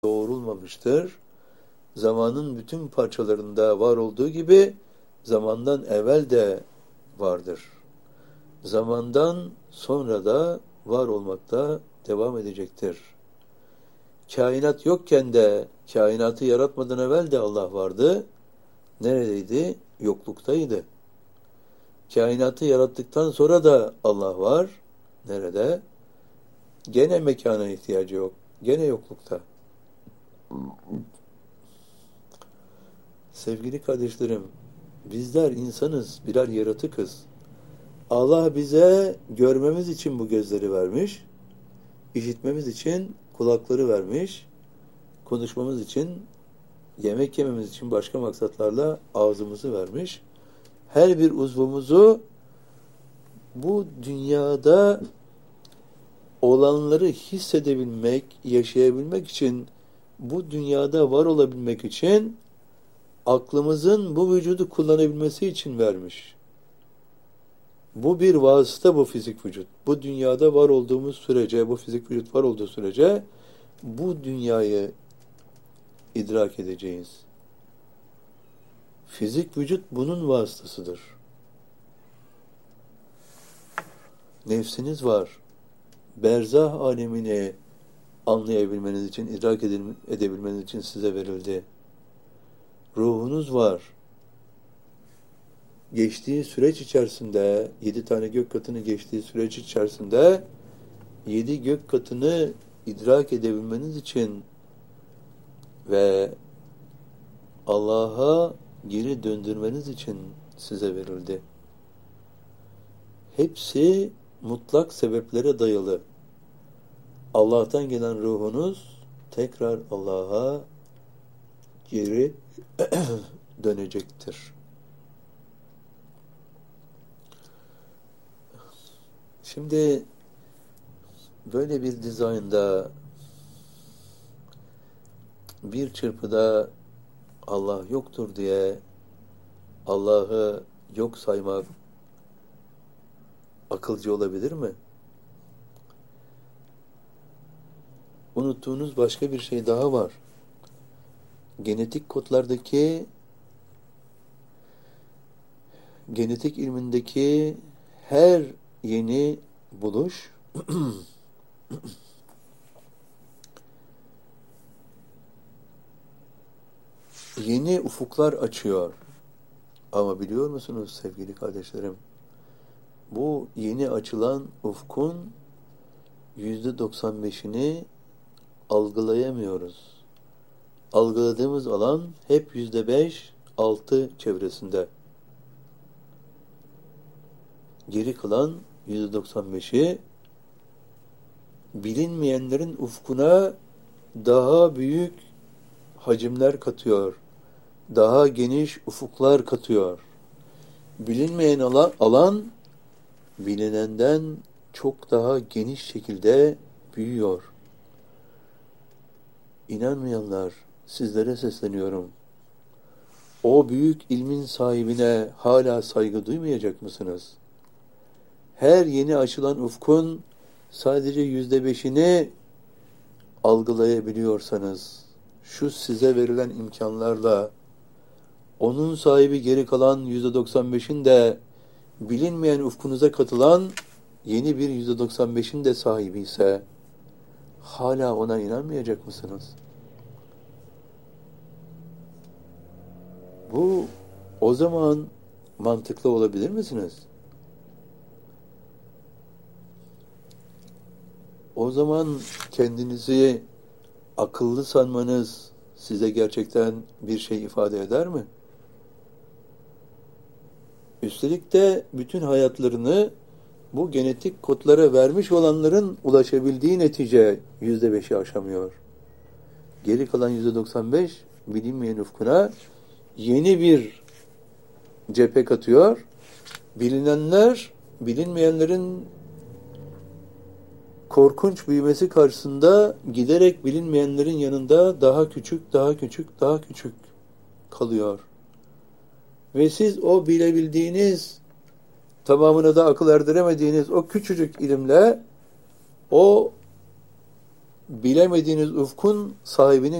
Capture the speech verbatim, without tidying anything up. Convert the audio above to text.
doğrulmamıştır. Zamanın bütün parçalarında var olduğu gibi zamandan evvel de vardır. Zamandan sonra da var olmakta devam edecektir. Kainat yokken de, kainatı yaratmadan evvel de Allah vardı. Neredeydi? Yokluktaydı. Kainatı yarattıktan sonra da Allah var. Nerede? Gene mekana ihtiyacı yok. Gene yoklukta. Sevgili kardeşlerim, bizler insanız, birer yaratıkız. Allah bize görmemiz için bu gözleri vermiş, işitmemiz için kulakları vermiş, konuşmamız için, yemek yememiz için başka maksatlarla ağzımızı vermiş. Her bir uzvumuzu bu dünyada olanları hissedebilmek, yaşayabilmek için, bu dünyada var olabilmek için, aklımızın bu vücudu kullanabilmesi için vermiş. Bu bir vasıta, bu fizik vücut. Bu dünyada var olduğumuz sürece, bu fizik vücut var olduğu sürece bu dünyayı idrak edeceğiz. Fizik vücut bunun vasıtasıdır. Nefsiniz var. Berzah alemini anlayabilmeniz için, idrak edebilmeniz için size verildi. Ruhunuz var. Geçtiği süreç içerisinde, yedi tane gök katını geçtiği süreç içerisinde, yedi gök katını idrak edebilmeniz için ve Allah'a geri döndürmeniz için size verildi. Hepsi mutlak sebeplere dayalı. Allah'tan gelen ruhunuz tekrar Allah'a geri dönecektir. Şimdi böyle bir dizaynda bir çırpıda Allah yoktur diye Allah'ı yok saymak akılcı olabilir mi? Unuttuğunuz başka bir şey daha var. Genetik kodlardaki, genetik ilmindeki her yeni buluş yeni ufuklar açıyor. Ama biliyor musunuz sevgili kardeşlerim? Bu yeni açılan ufkun yüzde doksan beşini algılayamıyoruz. Algıladığımız alan hep yüzde beş, altı çevresinde. Geri kalan yüzde doksan beşi bilinmeyenlerin ufkuna daha büyük hacimler katıyor. Daha geniş ufuklar katıyor. Bilinmeyen alan, alan bilinenden çok daha geniş şekilde büyüyor. İnanmayanlar, sizlere sesleniyorum. O büyük ilmin sahibine hala saygı duymayacak mısınız? Her yeni açılan ufkun sadece yüzde beşini algılayabiliyorsanız, şu size verilen imkanlarla, onun sahibi geri kalan yüzde doksan beşin de bilinmeyen ufkunuza katılan yeni bir yüzde doksan beşin de sahibi ise, hala ona inanmayacak mısınız? Bu o zaman mantıklı olabilir misiniz? O zaman kendinizi akıllı sanmanız size gerçekten bir şey ifade eder mi? Üstelik de bütün hayatlarını bu genetik kodlara vermiş olanların ulaşabildiği netice yüzde beşi aşamıyor. Geri kalan yüzde doksan beş bilinmeyen ufkuna yeni bir cephe katıyor. Bilinenler, bilinmeyenlerin korkunç büyümesi karşısında giderek bilinmeyenlerin yanında daha küçük, daha küçük, daha küçük kalıyor. Ve siz o bilebildiğiniz, tamamına da akıl erdiremediğiniz o küçücük ilimle o bilemediğiniz ufkun sahibinin